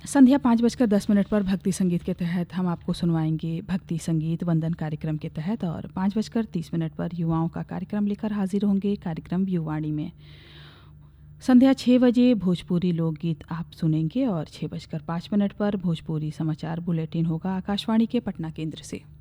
संध्या 5:10 पर भक्ति संगीत के तहत हम आपको सुनवाएंगे भक्ति संगीत वंदन कार्यक्रम के तहत, और 5:30 पर युवाओं का कार्यक्रम लेकर हाजिर होंगे कार्यक्रम युवाणी में। संध्या 6 बजे भोजपुरी लोकगीत आप सुनेंगे और 6:05 पर भोजपुरी समाचार बुलेटिन होगा आकाशवाणी के पटना केंद्र से।